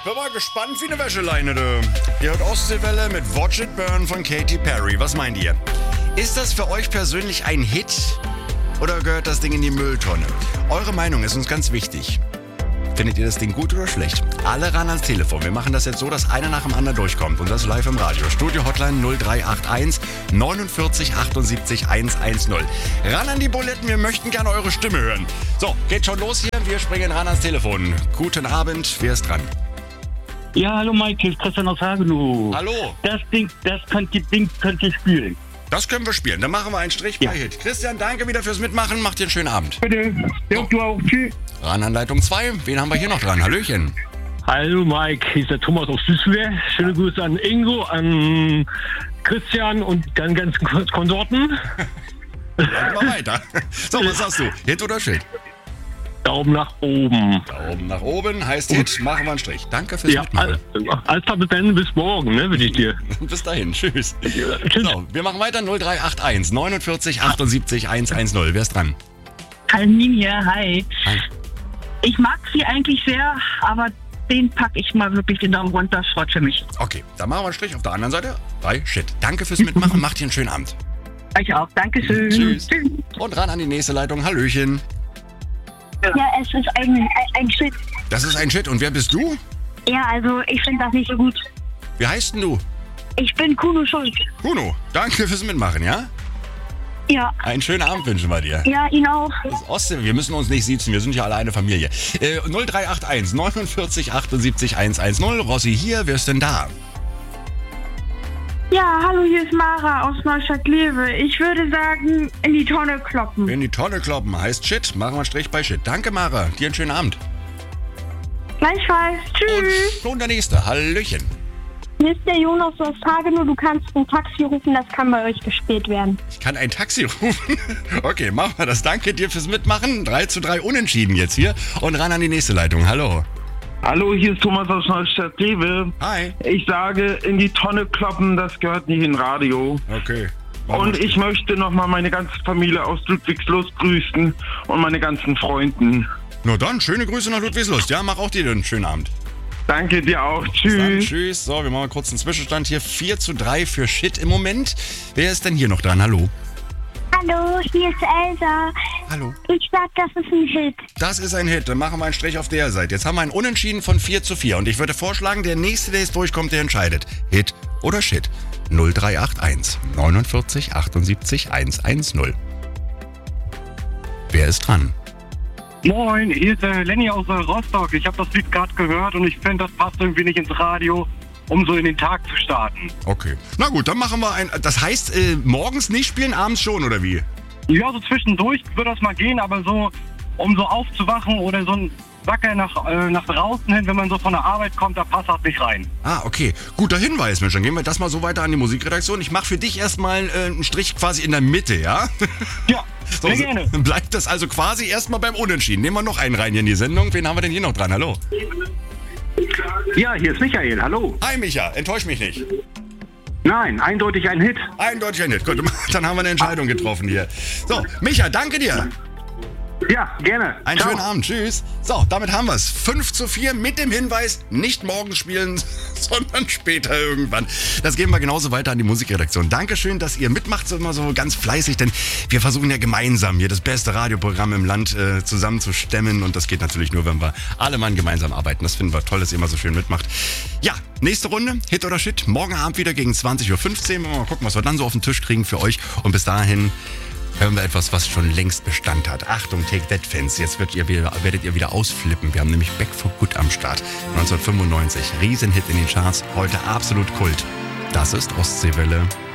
bin mal gespannt wie eine Wäscheleine, du. Ihr hört Ostseewelle mit Watch It Burn von Katy Perry. Was meint ihr? Ist das für euch persönlich ein Hit oder gehört das Ding in die Mülltonne? Eure Meinung ist uns ganz wichtig. Findet ihr das Ding gut oder schlecht? Alle ran ans Telefon. Wir machen das jetzt so, dass einer nach dem anderen durchkommt. Und das live im Radio. Studio Hotline 0381 49 78 110. Ran an die Buletten, wir möchten gerne eure Stimme hören. So, geht schon los hier. Wir springen ran ans Telefon. Guten Abend, wer ist dran? Ja, hallo Mike, hier ist Christian aus Hagenow. Hallo. Das könnt ihr spielen. Das können wir spielen. Dann machen wir einen Strich bei Hit. Christian, danke wieder fürs Mitmachen. Macht dir einen schönen Abend. Bitte. Ja, du auch. Tschüss. Ran an Leitung 2. Wen haben wir hier noch dran? Hallöchen. Hallo Mike, hier ist der Thomas aus Süßwehr. Schöne Grüße an Ingo, an Christian und den ganzen Konsorten. Machen wir weiter. So, was sagst du? Hit oder Shit? Daumen nach oben. Daumen nach oben heißt Hit. Machen wir einen Strich. Danke fürs Mitmachen. Alles klar, bis dann, bis morgen, ne, wünsche ich dir. Bis dahin, tschüss. Tschüss. So, wir machen weiter. 0381 49 78 110. Wer ist dran? Halmin hier, hi. Hi. Ich mag sie eigentlich sehr, aber den packe ich mal wirklich den Daumen runter, Schrott für mich. Okay, dann machen wir einen Strich auf der anderen Seite. Bei Shit. Danke fürs Mitmachen. Macht dir einen schönen Abend. Euch auch, Dankeschön. Tschüss. Und ran an die nächste Leitung. Hallöchen. Ja, es ist ein Shit. Das ist ein Shit. Und wer bist du? Ja, also ich finde das nicht so gut. Wie heißt denn du? Ich bin Kuno Schulz. Kuno. Danke fürs Mitmachen, ja? Ja. Einen schönen Abend wünschen wir dir. Ja, Ihnen auch. Das ist Ostsee. Wir müssen uns nicht siezen, wir sind ja alle eine Familie. 0381 49 78 110. Rossi hier, wer ist denn da? Ja, hallo, hier ist Mara aus Neustadt-Lewe. Ich würde sagen, in die Tonne kloppen. In die Tonne kloppen heißt Shit. Machen wir einen Strich bei Shit. Danke, Mara. Dir einen schönen Abend. Gleichfalls. Tschüss. Und der nächste. Hallöchen. Hier ist der Jonas aus Hagenow. Du kannst ein Taxi rufen, das kann bei euch gespielt werden. Ich kann ein Taxi rufen. Okay, machen wir das. Danke dir fürs Mitmachen. 3:3 unentschieden jetzt hier. Und ran an die nächste Leitung. Hallo. Hallo, hier ist Thomas aus Neustadt-Lewe. Hi. Ich sage, in die Tonne kloppen, das gehört nicht in Radio. Okay. Und ich möchte nochmal meine ganze Familie aus Ludwigslust grüßen und meine ganzen Freunden. Na dann, schöne Grüße nach Ludwigslust. Ja, mach auch dir einen schönen Abend. Danke dir auch. Dann, Tschüss. tschüss. So, wir machen mal kurz einen Zwischenstand hier. 4:3 für Shit im Moment. Wer ist denn hier noch dran? Hallo. Hallo, hier ist Elsa. Hallo. Ich sag, das ist ein Hit. Das ist ein Hit. Dann machen wir einen Strich auf der Seite. Jetzt haben wir einen Unentschieden von 4:4. Und ich würde vorschlagen, der nächste, der jetzt durchkommt, der entscheidet. Hit oder Shit? 0381 49 78 110. Wer ist dran? Moin, hier ist Lenny aus Rostock. Ich habe das Lied gerade gehört und ich finde, das passt irgendwie nicht ins Radio, um so in den Tag zu starten. Okay. Na gut, dann machen wir ein... Das heißt, morgens nicht spielen, abends schon, oder wie? Ja, so zwischendurch würde das mal gehen, aber so, um so aufzuwachen oder so ein Wacker nach draußen hin, wenn man so von der Arbeit kommt, da passt das nicht rein. Ah, okay. Guter Hinweis, Mensch. Dann gehen wir das mal so weiter an die Musikredaktion. Ich mache für dich erstmal einen Strich quasi in der Mitte, ja? Ja, So, sehr gerne. Dann bleibt das also quasi erstmal beim Unentschieden. Nehmen wir noch einen rein hier in die Sendung. Wen haben wir denn hier noch dran? Hallo. Ja, hier ist Michael, hallo. Hi, Micha. Enttäusch mich nicht. Nein, eindeutig ein Hit. Eindeutig ein Hit. Gut, dann haben wir eine Entscheidung getroffen hier. So, Micha, danke dir. Ja, gerne. Einen Ciao. schönen Abend. Tschüss. So, damit haben wir es. 5:4 mit dem Hinweis, nicht morgens spielen, sondern später irgendwann. Das geben wir genauso weiter an die Musikredaktion. Dankeschön, dass ihr mitmacht, so immer so ganz fleißig, denn wir versuchen ja gemeinsam hier das beste Radioprogramm im Land zusammen zu stemmen. Und das geht natürlich nur, wenn wir alle Mann gemeinsam arbeiten. Das finden wir toll, dass ihr immer so schön mitmacht. Ja, nächste Runde, Hit oder Shit. Morgen Abend wieder gegen 20:15 Uhr. Mal gucken, was wir dann so auf den Tisch kriegen für euch. Und bis dahin hören wir etwas, was schon längst Bestand hat. Achtung, Take That Fans. Jetzt werdet ihr wieder ausflippen. Wir haben nämlich Back for Good am Start. 1995. Riesenhit in den Charts. Heute absolut Kult. Das ist Ostseewelle.